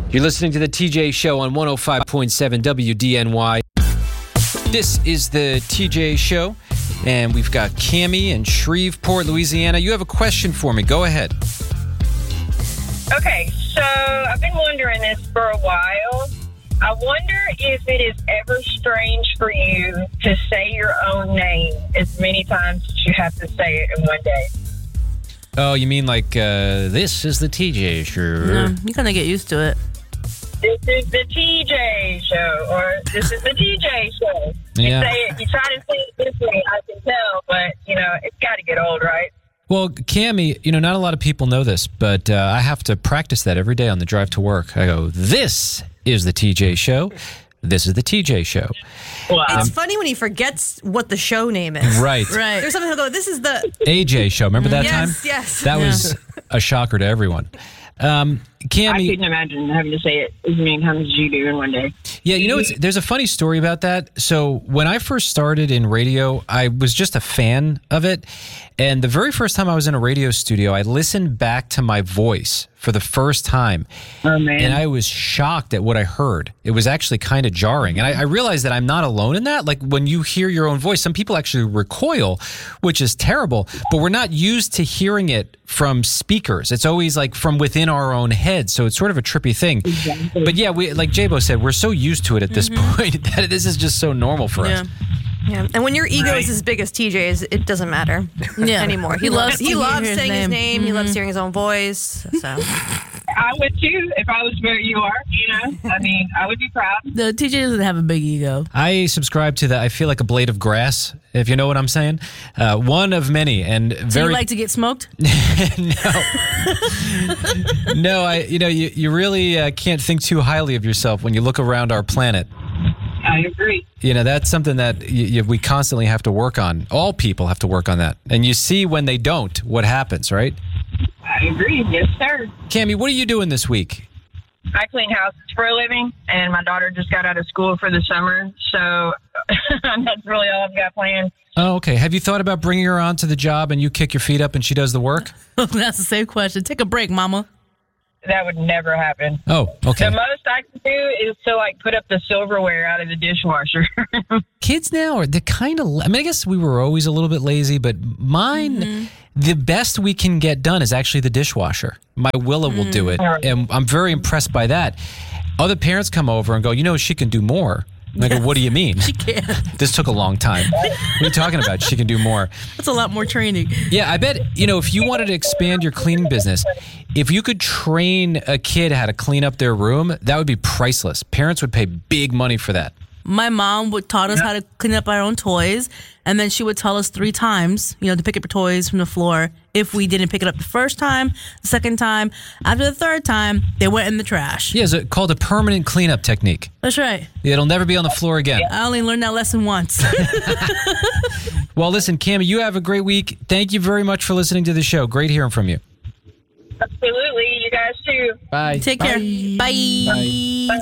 You're listening to the TJ Show on 105.7 WDNY. This is the TJ Show, and we've got Cammie in Shreveport, Louisiana. You have a question for me. Go ahead. Okay, so I've been wondering this for a while. I wonder if it is ever strange for you to say your own name as many times as you have to say it in one day. Oh, you mean like, this is the TJ Show? No, you kind of get used to it. This is the TJ Show, or this is the TJ Show. Yeah. You try to say it this way, I can tell, but, it's got to get old, right? Well, Cammie, not a lot of people know this, but I have to practice that every day on the drive to work. I go, this is the TJ Show. This is the TJ Show. Wow. It's funny when he forgets what the show name is. Right. There's something he'll go, this is the... AJ Show. Remember that time? Yes. That was a shocker to everyone. Cammie, I couldn't imagine having to say it as many times as you do in one day. Yeah, there's a funny story about that. So when I first started in radio, I was just a fan of it. And the very first time I was in a radio studio, I listened back to my voice for the first time. Oh, man. And I was shocked at what I heard. It was actually kind of jarring. And I realized that I'm not alone in that. Like when you hear your own voice, some people actually recoil, which is terrible. But we're not used to hearing it from speakers. It's always like from within our own heads. So it's sort of a trippy thing. Exactly. But yeah, like Jabo said, we're so used to it at this point that this is just so normal for us. Yeah, and when your ego is as big as TJ's, it doesn't matter anymore. He loves saying his name. He loves hearing his own voice. So I would too if I was where you are. I would be proud. The TJ doesn't have a big ego. I subscribe to that. I feel like a blade of grass, if you know what I'm saying. One of many, and very. Do you like to get smoked? No. You really can't think too highly of yourself when you look around our planet. I agree. That's something that we constantly have to work on. All people have to work on that. And you see when they don't, what happens, right? I agree. Yes, sir. Cammie, what are you doing this week? I clean houses for a living, and my daughter just got out of school for the summer, so that's really all I've got planned. Oh, okay. Have you thought about bringing her on to the job and you kick your feet up and she does the work? That's the same question. Take a break, mama. That would never happen. Oh, okay. The most I can do is to put up the silverware out of the dishwasher. Kids now they're kind of. I guess we were always a little bit lazy, but mine, the best we can get done is actually the dishwasher. My Willa will do it, and I'm very impressed by that. Other parents come over and go, she can do more. And I go, what do you mean? She can. This took a long time. What are you talking about? She can do more. That's a lot more training. Yeah, I bet, if you wanted to expand your cleaning business, if you could train a kid how to clean up their room, that would be priceless. Parents would pay big money for that. My mom taught us how to clean up our own toys, and then she would tell us 3 times, to pick up your toys from the floor. If we didn't pick it up the first time, the second time, after the third time, they went in the trash. Yeah, it's called a permanent cleanup technique. That's right. It'll never be on the floor again. I only learned that lesson once. Well, listen, Cammie, you have a great week. Thank you very much for listening to the show. Great hearing from you. Absolutely. You guys too. Bye. Take care. Bye. Bye.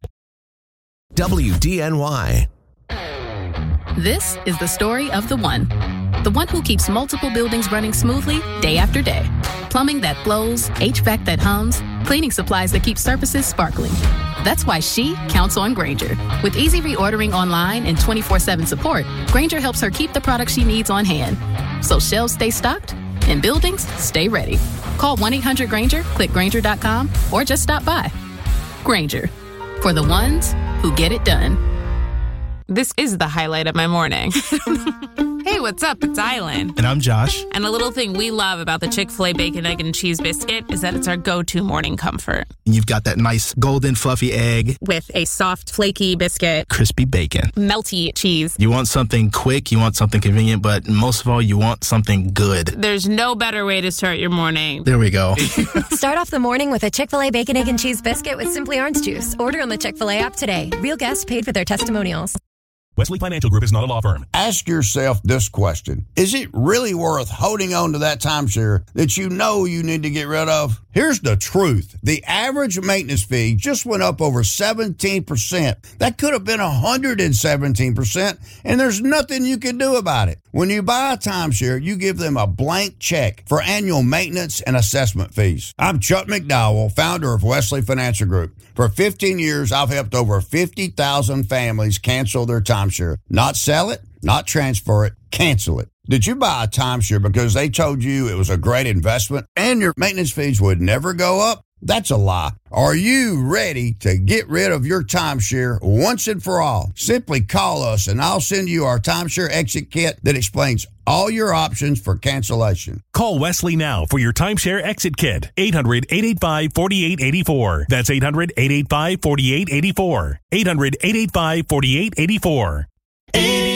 WDNY. This is the story of the one who keeps multiple buildings running smoothly day after day. Plumbing that flows, HVAC that hums, cleaning supplies that keep surfaces sparkling. That's why she counts on Grainger. With easy reordering online and 24/7 support, Grainger helps her keep the products she needs on hand. So shelves stay stocked and buildings stay ready. Call 1-800-GRAINGER, click Grainger.com, or just stop by. Grainger, for the ones who get it done. This is the highlight of my morning. Hey, what's up? It's Island. And I'm Josh. And a little thing we love about the Chick-fil-A Bacon, Egg, and Cheese Biscuit is that it's our go-to morning comfort. You've got that nice golden fluffy egg. With a soft, flaky biscuit. Crispy bacon. Melty cheese. You want something quick, you want something convenient, but most of all, you want something good. There's no better way to start your morning. There we go. Start off the morning with a Chick-fil-A Bacon, Egg, and Cheese Biscuit with Simply Orange Juice. Order on the Chick-fil-A app today. Real guests paid for their testimonials. Wesley Financial Group is not a law firm. Ask yourself this question. Is it really worth holding on to that timeshare that you know you need to get rid of? Here's the truth. The average maintenance fee just went up over 17%. That could have been 117%, and there's nothing you can do about it. When you buy a timeshare, you give them a blank check for annual maintenance and assessment fees. I'm Chuck McDowell, founder of Wesley Financial Group. For 15 years, I've helped over 50,000 families cancel their timeshare. Not sell it, not transfer it, cancel it. Did you buy a timeshare because they told you it was a great investment and your maintenance fees would never go up? That's a lie. Are you ready to get rid of your timeshare once and for all? Simply call us and I'll send you our timeshare exit kit that explains all your options for cancellation. Call Wesley now for your timeshare exit kit. 800-885-4884. That's 800-885-4884. 800-885-4884.